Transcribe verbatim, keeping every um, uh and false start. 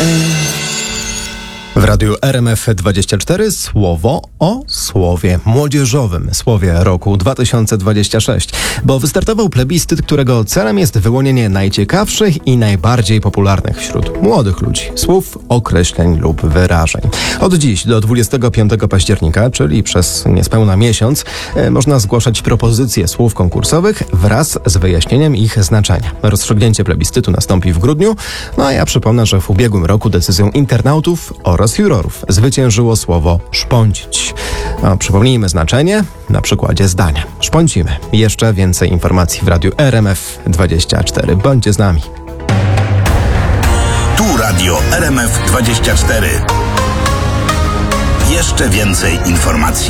W radiu R M F dwadzieścia cztery słowo o słowie młodzieżowym, słowie roku dwa tysiące dwudziestego szóstego, bo wystartował plebiscyt, którego celem jest wyłonienie najciekawszych i najbardziej popularnych wśród młodych ludzi słów, określeń lub wyrażeń. Od dziś do dwudziestego piątego października, czyli przez niespełna miesiąc, e, można zgłaszać propozycje słów konkursowych wraz z wyjaśnieniem ich znaczenia. Rozstrzygnięcie plebiscytu nastąpi w grudniu, no a ja przypomnę, że w ubiegłym roku decyzją internautów oraz jurorów zwyciężyło słowo szpącić. No, przypomnijmy znaczenie na przykładzie zdania. Szpącimy. Jeszcze więcej informacji w radiu R M F dwadzieścia cztery. Bądźcie z nami. Tu radio R M F dwadzieścia cztery. Jeszcze więcej informacji.